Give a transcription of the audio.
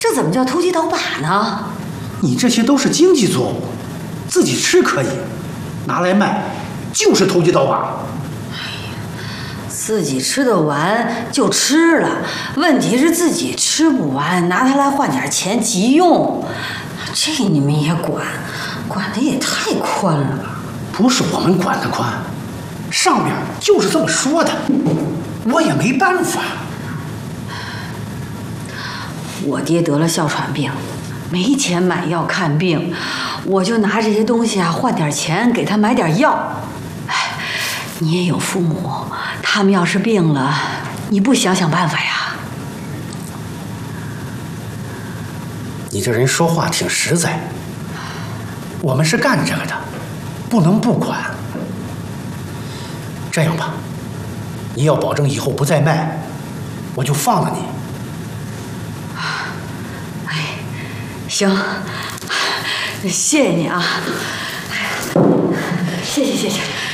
这怎么叫投机倒把呢？ 你这些都是经济作物，自己吃可以，拿来卖就是投机倒把。 自己吃得完就吃了，问题是自己吃不完，拿它来换点钱急用，这你们也管的也太宽了吧？ 不是我们管得宽，上面就是这么说的，我也没办法。 我爹得了哮喘病，没钱买药看病，我就拿这些东西换点钱给他买点药。哎，你也有父母，他们要是病了，你不想想办法呀？ 你这人说话挺实在，我们是干这个的，不能不管。这样吧，你要保证以后不再卖，我就放了你。 行，谢谢你啊！谢谢。